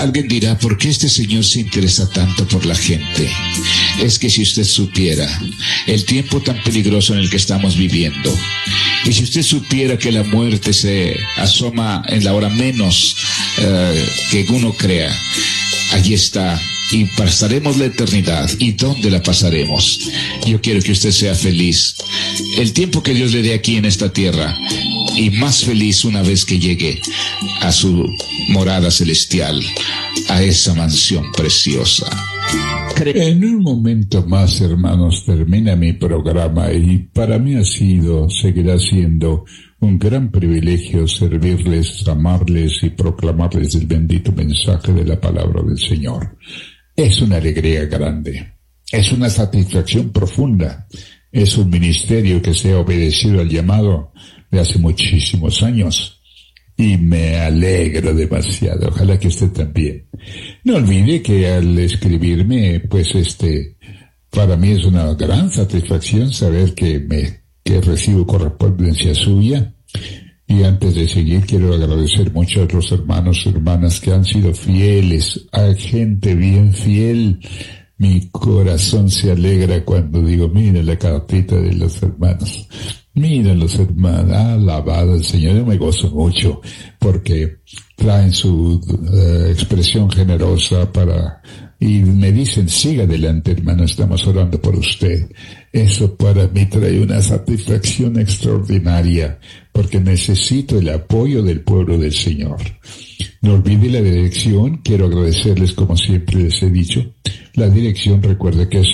Alguien dirá, ¿por qué este señor se interesa tanto por la gente? Es que si usted supiera el tiempo tan peligroso en el que estamos viviendo, y si usted supiera que la muerte se asoma en la hora menos que uno crea, allí está, y pasaremos la eternidad. ¿Y dónde la pasaremos? Yo quiero que usted sea feliz el tiempo que Dios le dé aquí en esta tierra, y más feliz una vez que llegue a su morada celestial, a esa mansión preciosa. En un momento más, hermanos, termina mi programa, y para mí seguirá siendo un gran privilegio servirles, amarles y proclamarles el bendito mensaje de la palabra del Señor. Es una alegría grande, es una satisfacción profunda, es un ministerio que se ha obedecido al llamado de hace muchísimos años, y me alegro demasiado. Ojalá que usted también. No olvide que al escribirme, para mí es una gran satisfacción saber que recibo correspondencia suya. Y antes de seguir, quiero agradecer mucho a los hermanos y hermanas que han sido fieles, a gente bien fiel. Mi corazón se alegra cuando digo, mira la cartita de los hermanos. Mira los hermanos, alabado al Señor. Yo me gozo mucho porque traen su expresión generosa y me dicen, siga adelante, hermano, estamos orando por usted. Eso para mí trae una satisfacción extraordinaria, porque necesito el apoyo del pueblo del Señor. No olvide la dirección. Quiero agradecerles, como siempre les he dicho. La dirección, recuerde que es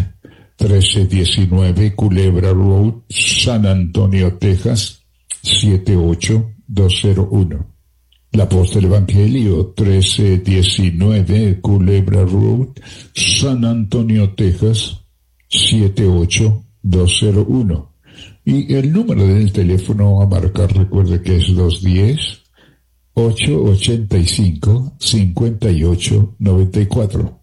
1319 Culebra Road, San Antonio, Texas, 78201. La Voz del Evangelio, 1319 Culebra Road, San Antonio, Texas, 78201. Y el número del teléfono a marcar, recuerde que es 210-885-5894.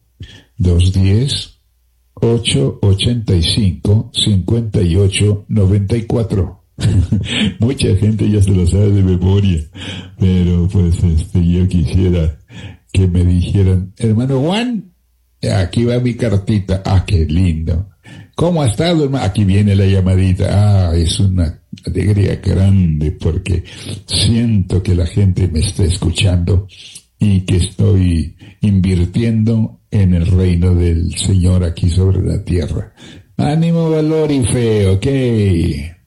210-885-5894. Mucha gente ya se lo sabe de memoria, pero yo quisiera que me dijeran, hermano Juan, aquí va mi cartita. Ah, qué lindo. ¿Cómo ha estado, hermano? Aquí viene la llamadita. Es una alegría grande porque siento que la gente me está escuchando y que estoy invirtiendo en el reino del Señor aquí sobre la tierra. Ánimo, valor y fe, ok.